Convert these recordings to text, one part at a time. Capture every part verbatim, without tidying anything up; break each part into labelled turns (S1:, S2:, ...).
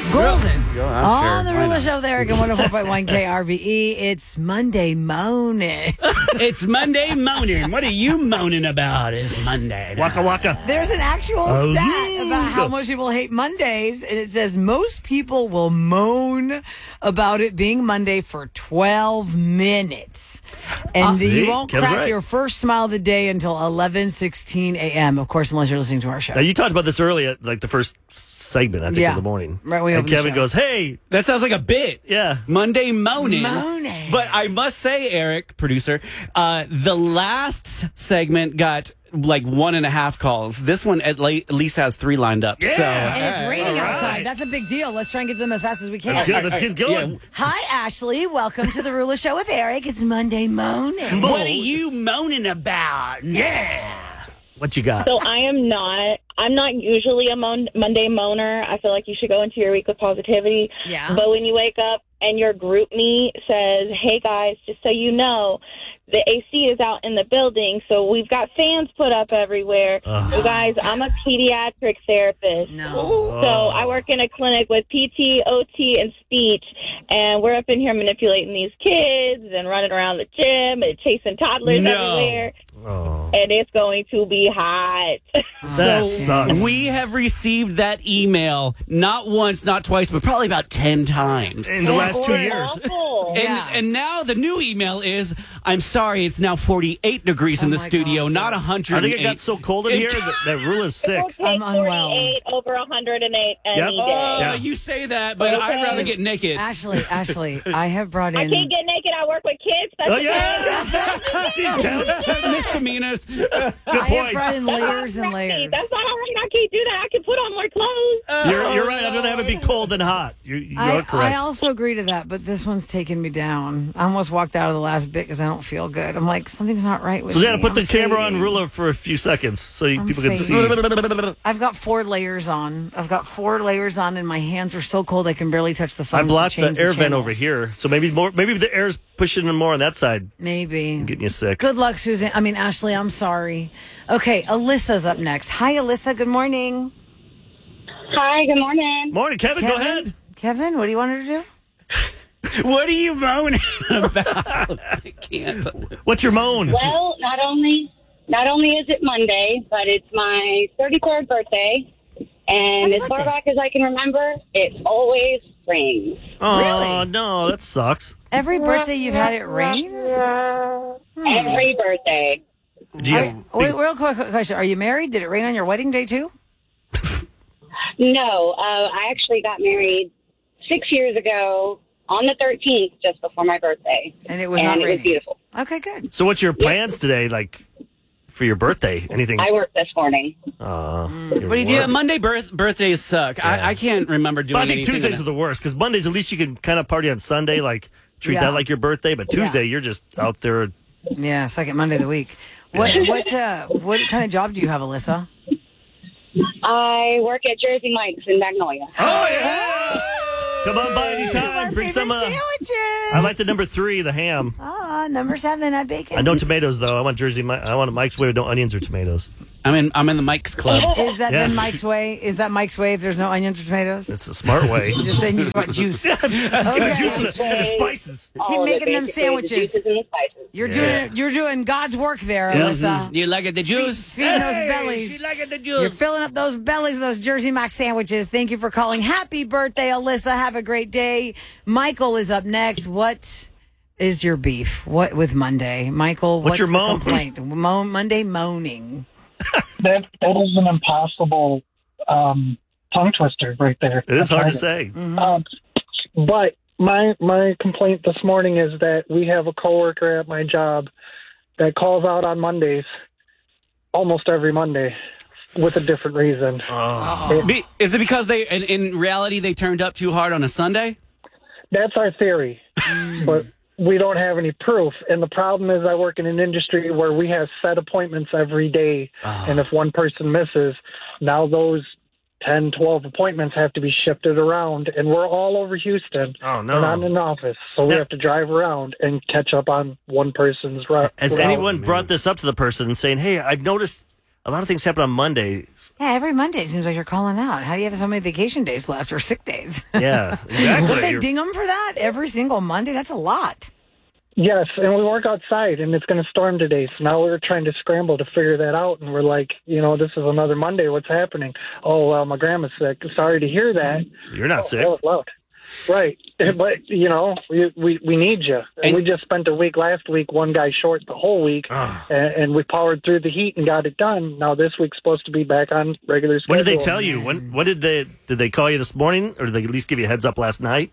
S1: Golden.
S2: Go, I'm
S1: On
S2: sure.
S1: the
S2: Why
S1: Ruler
S2: not?
S1: Show there at one oh four point one K R V E. It's Monday morning.
S2: It's Monday moaning. What are you moaning about? It's Monday.
S3: Waka waka.
S1: There's an actual
S3: Oh,
S1: stat
S3: yeah.
S1: about how much people hate Mondays, and it says most people will moan about it being Monday for twelve minutes. And
S3: See?
S1: you won't
S3: Kevin's
S1: crack
S3: right.
S1: your first smile of the day until eleven sixteen a.m., of course, unless you're listening to our show.
S3: Now, you talked about this early at like the first segment, I think,
S1: Yeah.
S3: of the morning.
S1: Right, we
S3: and
S1: opened the
S3: Kevin
S1: show.
S3: goes, hey.
S2: That sounds like a bit.
S3: Yeah.
S2: Monday moaning.
S1: Moaning.
S2: But I must say, Eric, producer, uh, the last segment got like one and a half calls. This one at, la- at least has three lined up.
S3: Yeah.
S2: So,
S1: And it's
S2: all
S1: raining
S3: All right.
S1: outside. That's a big deal. Let's try and get them as fast as we can.
S3: Let's get, let's get going.
S2: Yeah.
S1: Hi, Ashley. Welcome to the Ruler Show with Eric. It's Monday morning.
S2: What are you moaning about? Yeah.
S3: What you got?
S4: So I am not. I'm not usually a mon- Monday moaner. I feel like you should go into your week with positivity.
S1: Yeah.
S4: But when you wake up and your group me says, "Hey guys, just so you know, the A C is out in the building, so we've got fans put up everywhere." You guys, I'm a pediatric therapist.
S1: No.
S4: So I work in a clinic with P T, O T, and speech, and we're up in here manipulating these kids and running around the gym and chasing toddlers
S2: No.
S4: everywhere.
S3: Oh,
S4: And it's going to be hot.
S3: that sucks.
S2: We have received that email not once, not twice, but probably about ten times.
S3: In the last two
S4: It's
S3: years.
S4: awful.
S2: And,
S1: Yeah.
S2: and now the new email is, I'm sorry, it's now forty-eight degrees in
S1: Oh
S2: the
S1: my
S2: studio,
S1: God.
S2: not one hundred.
S3: I think it got so cold in here that, that rule is
S4: It'll
S3: sick.
S4: take
S1: I'm unwell.
S4: forty-eight over one hundred eight any
S3: Yep.
S4: day.
S2: Oh,
S3: Yeah.
S2: you say that, but
S4: Okay.
S2: I'd rather get naked.
S1: Ashley, Ashley, I have brought in.
S4: I can't get naked. I work with kids. That's
S3: Oh,
S4: okay.
S3: yeah. Jeez, Kevin.
S2: Misdemeanors.
S3: Good
S1: I have
S3: point.
S1: brought in
S4: That's
S1: layers
S4: not
S1: and
S4: right.
S1: layers.
S4: That's not all right. I can't do that. I can put on more clothes.
S3: You're, you're right. I'd rather have it be cold than hot. You're, you're
S1: I,
S3: correct.
S1: I also agree to that, but this one's taking me down. I almost walked out of the last bit because I don't feel good. I'm like, something's not right with
S3: so,
S1: me.
S3: yeah, put the
S1: I'm
S3: camera on
S1: fading.
S3: ruler for a few seconds so you,
S1: I'm
S3: people can see.
S1: fading. I've got four layers on. I've got four layers on, and my hands are so cold I can barely touch the phone.
S3: I blocked the
S1: change
S3: air vent
S1: channels.
S3: over here, so maybe more. Maybe the air's pushing in more on that side,
S1: Maybe.
S3: getting you sick.
S1: Good luck, Susan. I mean, Ashley, I'm sorry. Okay, Alyssa's up next. Hi, Alyssa. Good morning.
S4: Hi. Good morning.
S3: Morning, Kevin. Go ahead.
S1: Kevin, what do you want her to do?
S2: What are you moaning about? I can't.
S3: What's your moan?
S5: Well, not only not only is it Monday, but it's my thirty-third birthday, and
S1: Happy
S5: as far
S1: birthday.
S5: back as I can remember, it always rains.
S3: Oh
S1: Really?
S3: no, that sucks.
S1: Every birthday you've had it rains?
S5: Every birthday.
S3: Do you
S1: Are-
S3: have
S1: wait,
S3: big-
S1: real quick question. Are you married? Did it rain on your wedding day too?
S5: No, uh, I actually got married six years ago on the thirteenth, just before my birthday,
S1: And it was
S5: and
S1: not
S5: it
S1: raining.
S5: was beautiful.
S1: Okay, good.
S3: so what's your plans today? Like for your birthday? Anything?
S5: I worked this morning.
S3: Uh,
S1: Mm.
S3: your
S2: What do you do?
S3: work.
S2: Monday birth birthdays suck. I, I can't remember doing
S3: But I think
S2: anything
S3: Tuesdays
S2: that-
S3: are the worst because Mondays at least you can kind of party on Sunday, like treat
S1: Yeah.
S3: that like your birthday. But Tuesday you're just out there.
S1: Yeah, second Monday of the week. What what uh, what kind of job do you have, Alyssa?
S5: I work at Jersey Mike's in Magnolia.
S3: Oh yeah! Come on by
S1: Our
S3: anytime. Bring some.
S1: favorite
S3: Uh,
S1: sandwiches.
S3: I like the number three, the ham.
S1: Ah, number seven at bacon.
S3: I no tomatoes though. I want Jersey. Mi- I want a Mike's way with no onions or tomatoes.
S2: I'm in. I'm in the Mike's Club.
S1: Is that
S3: Yeah.
S1: then Mike's way? Is that Mike's way if there's no onions or tomatoes?
S3: It's a smart way.
S1: Just saying you just want juice.
S3: That's got
S1: Okay.
S3: juice in the, and the spices.
S5: All of it,
S1: making them
S5: basically,
S1: sandwiches.
S5: The juices and the spices.
S1: You're
S3: Yeah.
S1: doing you're doing God's work there,
S3: Yeah.
S1: Alyssa.
S2: You like it, the juice?
S1: Feeding those bellies.
S2: She like it, the
S1: You're
S2: juice.
S1: filling up those bellies of those Jersey Mike sandwiches. Thank you for calling. Happy birthday, Alyssa. Have a great day. Michael is up next. What is your beef? What with Monday? Michael,
S3: What's
S1: what's,
S3: your
S1: the
S3: moan?
S1: complaint? Mo- Monday moaning.
S6: That that is an impossible um, tongue twister right there.
S3: It is
S6: I
S3: hard
S6: tried
S3: to say.
S6: Um, but my my complaint this morning is that we have a coworker at my job that calls out on Mondays, almost every Monday, with a different reason.
S2: Be, is it because they, in, in reality, they turned up too hard on a Sunday?
S6: That's our theory, but we don't have any proof. And the problem is, I work in an industry where we have set appointments every day, and if one person misses, now those ten, twelve appointments have to be shifted around, and we're all over Houston.
S3: Oh, no.
S6: We're not in an office, so we
S3: Now-
S6: have to drive around and catch up on one person's route.
S3: Has
S6: route.
S3: anyone brought this up to the person saying, "Hey, I've noticed a lot of things happen on Mondays.
S1: Yeah, every Monday it seems like you're calling out. How do you have so many vacation days left or sick days?
S3: Yeah, exactly.
S1: Don't they
S3: You're-
S1: ding them for that every single Monday? That's a lot.
S6: Yes, and we work outside, and it's going to storm today. So now we're trying to scramble to figure that out, and we're like, you know, this is another Monday. What's happening? Oh, well, my grandma's sick. Sorry to hear that.
S3: You're not
S6: Oh,
S3: sick.
S6: that was loud. Right, but you know, we we, we need you. And
S2: And-
S6: we just spent a week last week, one guy short the whole week,
S3: Ugh.
S6: and, and we powered through the heat and got it done. Now this week's supposed to be back on regular schedule.
S3: When did they tell you? When when did they did they call you this morning, or did they at least give you a heads up last night?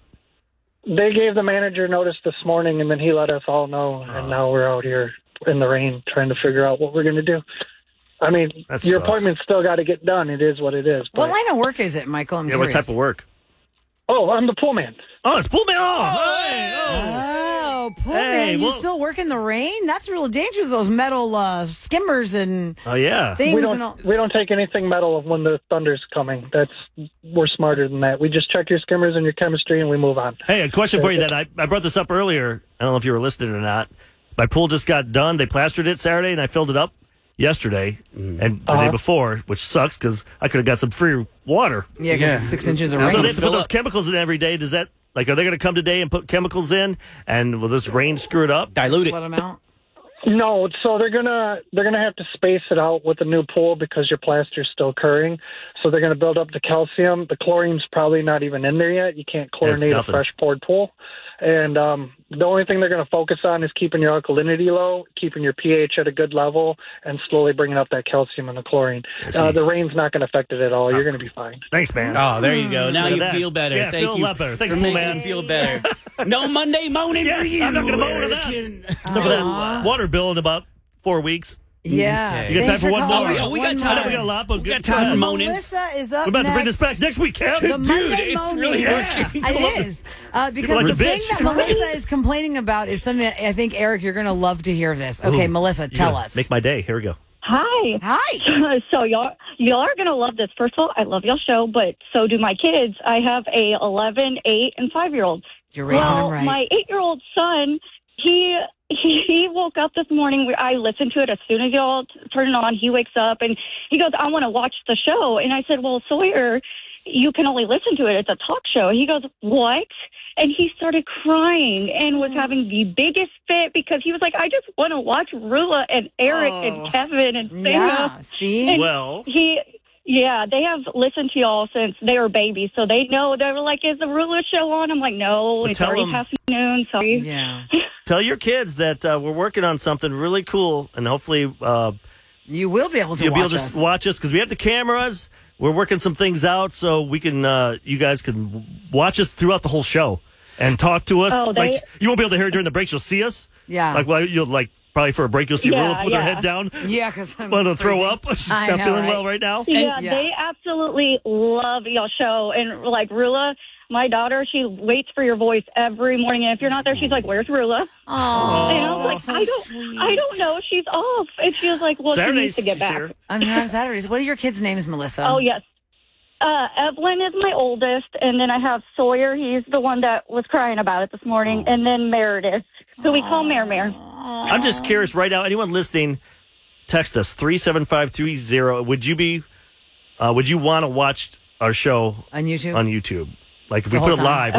S6: They gave the manager notice this morning, and then he let us all know. And now we're out here in the rain trying to figure out what we're going to do. I mean,
S3: That
S6: your
S3: sucks.
S6: appointment's still got to get done. It is what it is.
S1: What
S6: But,
S1: line of work is it, Michael? I'm
S3: Yeah, what
S1: curious.
S3: type of work?
S6: oh, I'm the pool man.
S3: Oh, it's pool man. Oh, hey, oh.
S1: Oh, pool
S3: Hey,
S1: man, you
S3: well-
S1: still work in the rain? That's real dangerous. Those metal uh, skimmers and
S3: Oh, yeah.
S1: things.
S6: We
S1: and all.
S6: don't we don't take anything metal when the thunder's coming. That's we're smarter than that. We just check your skimmers and your chemistry, and we move on.
S3: Hey, a question for you then. I, I brought this up earlier. I don't know if you were listening or not. My pool just got done. They plastered it Saturday, and I filled it up yesterday and the
S6: Uh-huh.
S3: day before, which sucks because I could have got some free water.
S1: Yeah, because
S2: Yeah.
S1: it's six inches of
S2: So
S1: rain.
S3: So they have to
S2: fill
S3: put those
S2: up.
S3: chemicals in every day. Does that, like, are they going to come today and put chemicals in? And will this rain screw it up?
S2: Dilute
S1: Let
S2: it.
S1: them out.
S6: No, so they're gonna they're gonna have to space it out with the new pool because your plaster's still curing. So they're gonna build up the calcium. The chlorine's probably not even in there yet. You can't chlorinate a
S3: nothing.
S6: fresh poured pool. And um, the only thing they're gonna focus on is keeping your alkalinity low, keeping your pH at a good level, and slowly bringing up that calcium and the chlorine. Uh, the rain's not gonna affect it at all. You're gonna be fine.
S3: Thanks, man.
S2: Oh, there you go. Now
S3: Look at
S2: you
S3: that.
S2: feel better.
S3: Yeah,
S2: Thank
S3: feel a
S2: you.
S3: lot better. Thanks,
S2: for
S3: pool
S2: making
S3: man.
S2: me feel better. No Monday moaning
S3: Yeah,
S2: for you.
S3: I'm not gonna moan to that.
S2: Eric.
S3: Except for that water bill in about four weeks.
S1: Yeah.
S2: Okay.
S3: You got time
S1: Thanks
S3: for one
S1: calling.
S3: more?
S2: Oh, yeah, we got
S1: One
S2: time.
S3: I know we got a lot, but
S2: We
S3: good
S2: got time for
S3: time.
S2: moaning.
S1: Melissa is up
S3: We're about
S1: next.
S3: to bring this back next week, Cam.
S1: The
S2: Dude,
S1: Monday
S2: it's
S1: moaning.
S2: really
S3: Yeah.
S2: working.
S1: It is. Uh,
S3: People
S1: because
S3: like
S1: the
S3: the
S1: thing
S3: bitch.
S1: that Melissa is complaining about is something that I think, Eric, you're going to love to hear this. Okay,
S3: Ooh,
S1: Melissa,
S3: you
S1: tell
S3: gotta
S1: us.
S3: Make my day. Here we go.
S5: Hi.
S1: Hi.
S5: So y'all, y'all are gonna love this. First of all, I love y'all show, but so do my kids. I have a eleven, eight, and five year olds.
S1: You're raising
S5: well,
S1: them right.
S5: my eight year old son, he he woke up this morning. I listened to it as soon as y'all turn it on. He wakes up and he goes, "I want to watch the show." And I said, "Well, Sawyer, you can only listen to it. It's a talk show." He goes, "What?" And he started crying and was having the biggest fit because he was like, "I just want to watch Rula and Eric and Kevin and Sarah."
S1: Yeah. See?
S5: And
S3: Well,
S5: he, yeah, they have listened to y'all since they were babies, so they know. They were like, "Is the Rula show on?" I'm like, "No,
S3: Well,
S5: it's
S3: tell
S5: already
S3: them-
S5: past noon." Sorry.
S1: Yeah.
S3: tell your kids that uh, we're working on something really cool, and hopefully uh,
S1: You will be able to
S3: you'll
S1: watch
S3: be able to
S1: us.
S3: s- watch us because we have the cameras. We're working some things out so we can, uh, you guys can watch us throughout the whole show and talk to us.
S5: Oh, they-
S3: like you won't be able to hear it during the breaks. You'll see us.
S1: Yeah.
S3: Like well, you'll like probably for a break you'll see
S5: Yeah,
S3: Rula with her
S5: yeah.
S3: head down.
S1: Yeah, because I'm
S3: Want to throw
S1: freezing.
S3: up? She's
S1: I
S3: not
S1: know,
S3: feeling
S1: right?
S3: well right now.
S5: Yeah,
S1: yeah.
S5: they absolutely love your show. And like Rula, my daughter, she waits for your voice every morning. And if you're not there, she's like, "Where's Rula?"
S1: Oh,
S5: And I was like,
S1: so
S5: I don't,
S1: sweet.
S5: I don't know. She's off. And she was like, "Well, she needs
S3: Saturdays,
S5: to get
S3: she's
S5: back."
S3: here.
S1: I'm here on Saturdays. What are your kids' names, Melissa?
S5: Oh yes. Uh, Evelyn is my oldest, and then I have Sawyer. He's the one that was crying about it this morning, and then Meredith, who we call Mare Mare.
S3: I'm just curious right now. Anyone listening, text us three seven five three zero. Would you be? Uh, would you want to watch our show
S1: On YouTube?
S3: on YouTube? Like if we
S1: The
S3: put
S1: whole
S3: it
S1: time?
S3: live